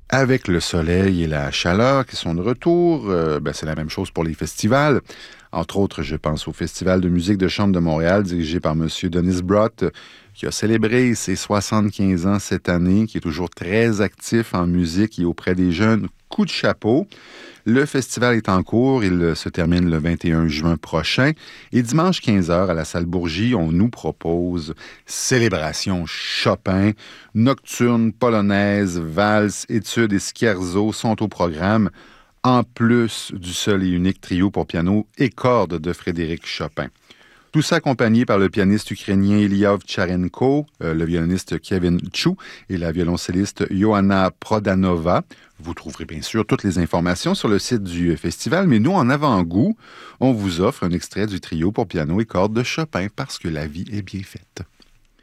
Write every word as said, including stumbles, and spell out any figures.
Avec le soleil et la chaleur qui sont de retour, euh, ben, c'est la même chose pour les festivals. Entre autres, je pense au Festival de musique de chambre de Montréal, dirigé par M. Denis Brott, qui a célébré ses soixante-quinze ans cette année, qui est toujours très actif en musique et auprès des jeunes. Coup de chapeau. Le festival est en cours. Il se termine le vingt et un juin prochain. Et dimanche quinze heures, à la salle Bourgie, on nous propose Célébration Chopin. Nocturne, polonaise, valse, études et scherzo sont au programme, en plus du seul et unique trio pour piano et cordes de Frédéric Chopin. Tout ça accompagné par le pianiste ukrainien Iliov Tcharenko, euh, le violoniste Kevin Chou et la violoncelliste Johanna Prodanova. Vous trouverez bien sûr toutes les informations sur le site du festival, mais nous, en avant-goût, on vous offre un extrait du trio pour piano et cordes de Chopin parce que la vie est bien faite.